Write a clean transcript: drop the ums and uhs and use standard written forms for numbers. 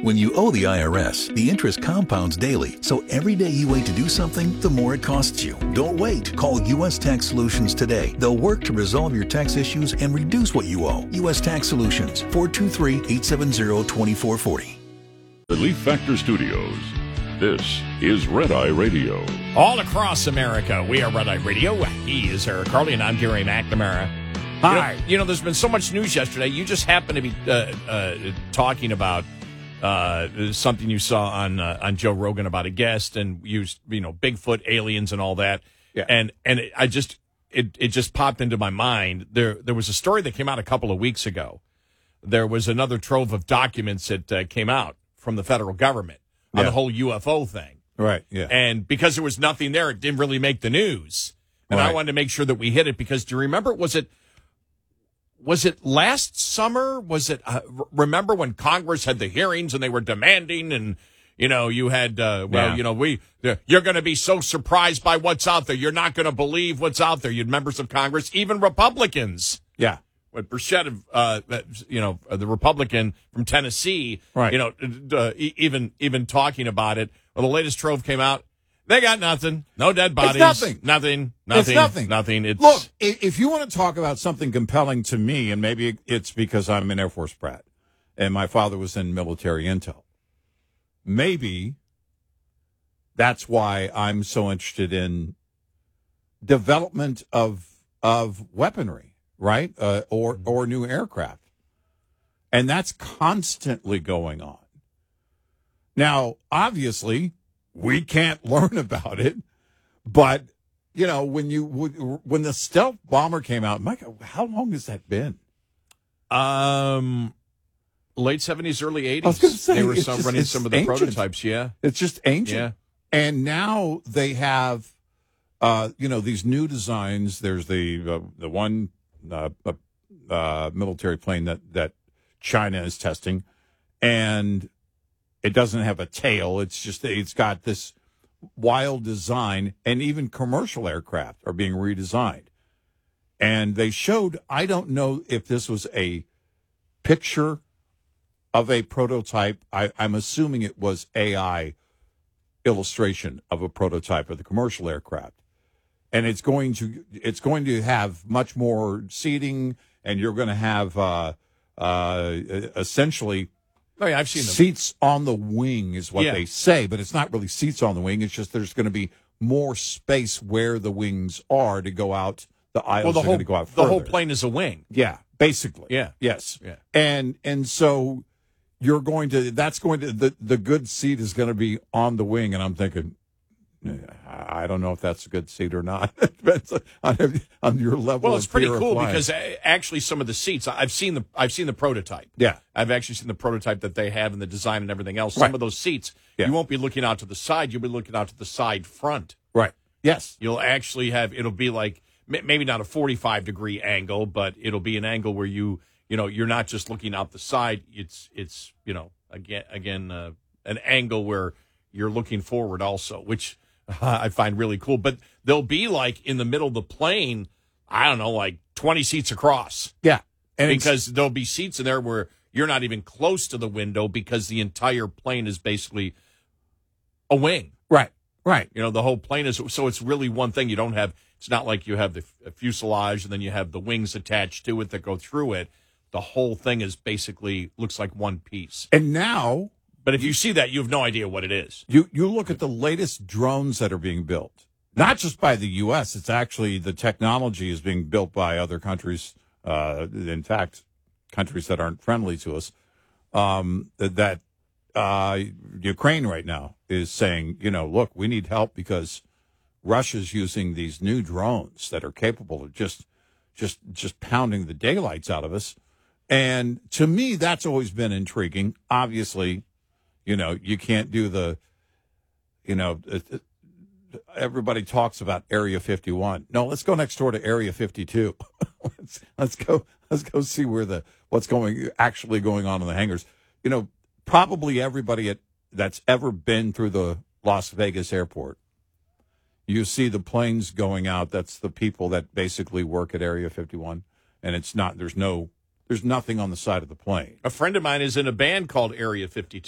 When you owe the IRS, the interest compounds daily, so every day you wait to do something, the more it costs you. Don't wait. Call U.S. Tax Solutions today. They'll work to resolve your tax issues and reduce what you owe. U.S. Tax Solutions, 423-870-2440. The Leaf Factor Studios. This is Red Eye Radio. All across America, we are Red Eye Radio. He is Eric Carly, and I'm Gary McNamara. Hi. You know, there's been so much news yesterday. You just happened to be talking about something you saw on Joe Rogan about a guest and used, Bigfoot, aliens, and all that. Yeah. And it just popped into my mind. There was a story that came out a couple of weeks ago. There was another trove of documents that came out from the federal government on the whole UFO thing. Right, yeah. And because there was nothing there, it didn't really make the news. And I wanted to make sure that we hit it because, do you remember, was it last summer? Remember when Congress had the hearings and they were demanding and, you had, you're going to be so surprised by what's out there. You're not going to believe what's out there. You had members of Congress, even Republicans. Yeah. With Burchett, the Republican from Tennessee, right. Even talking about it. Well, the latest trove came out. They got nothing. No dead bodies. It's nothing. Nothing. It's nothing. Look, if you want to talk about something compelling to me, and maybe it's because I'm an Air Force brat and my father was in military intel, maybe that's why I'm so interested in development of weaponry, right? Or new aircraft. And that's constantly going on. Now, obviously, we can't learn about it, but when the stealth bomber came out, Mike, how long has that been? Late 70s, early 80s. I was going to say, they were running some of the ancient. prototypes. Yeah, it's just ancient. Yeah, and now they have, these new designs. There's the one military plane that China is testing, and it doesn't have a tail. It's got this wild design, and even commercial aircraft are being redesigned. And they showed, I don't know if this was a picture of a prototype. I'm assuming it was AI illustration of a prototype of the commercial aircraft. And it's going to have much more seating, and you're going to have essentially I've seen them. Seats on the wing is what they say, but it's not really seats on the wing. It's just there's going to be more space where the wings are to go out. The aisles are going to go out further. The whole plane is a wing. Yeah, basically. Yeah. Yes. Yeah. And so the good seat is going to be on the wing, and I'm thinking, I don't know if that's a good seat or not. It depends on your level. Well, it's of pretty fear of cool flying. because actually some of the seats I've seen the prototype. Yeah, I've actually seen the prototype that they have and the design and everything else. Right. Some of those seats, you won't be looking out to the side. You'll be looking out to the side front. Right. Yes. You'll actually it'll be like maybe not a 45-degree angle, but it'll be an angle where you're not just looking out the side. It's again an angle where you're looking forward also, which I find really cool. But they'll be like in the middle of the plane, I don't know, like 20 seats across. Yeah. And because there'll be seats in there where you're not even close to the window because the entire plane is basically a wing. Right. Right. The whole plane is, so it's really one thing. It's not like you have the fuselage and then you have the wings attached to it that go through it. The whole thing is basically looks like one piece. And now, but if you see that, you have no idea what it is. You look at the latest drones that are being built, not just by the U.S. It's actually the technology is being built by other countries. In fact, countries that aren't friendly to us. Ukraine right now is saying, look, we need help because Russia's using these new drones that are capable of just pounding the daylights out of us. And to me, that's always been intriguing. Obviously, you can't do everybody talks about Area 51. No, let's go next door to Area 52. let's go see where what's actually going on in the hangars. Probably everybody that's ever been through the Las Vegas airport, you see the planes going out. That's the people that basically work at Area 51, and it's not. There's nothing on the side of the plane. A friend of mine is in a band called Area 52.